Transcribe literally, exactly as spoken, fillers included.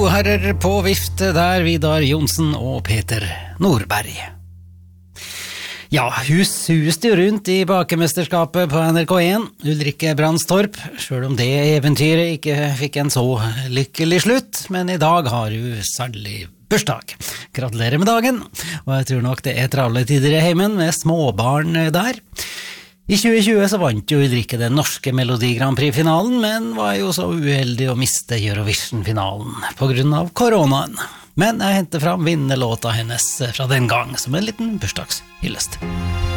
Herrer på vifte der, Vidar Jonsen og Peter Nordberg. Ja, hun suste jo rundt i bakemesterskapet på N R K en, Ulrikke Brandstorp, selv om det eventyret ikke fikk en så lykkelig slutt, men i dag har hun særlig bursdag. Gratulerer med dagen, og jeg tror nok det er travle tider i heimen med småbarn der. I tjue tjue så vant jo Ulrikke den norske Melodi Grand Prix-finalen, men var jo så uheldig å miste Eurovision-finalen på grunn av koronaen. Men jeg henter fram vinnerlåta hennes fra den gang som en liten bursdagshyllest.